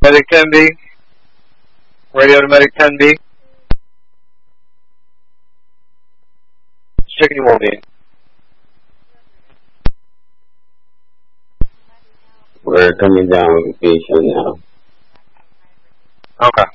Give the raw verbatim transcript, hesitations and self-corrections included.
Medic ten B. Radio to Medic ten B. Checking you won't be. We're coming down with patient now. Okay.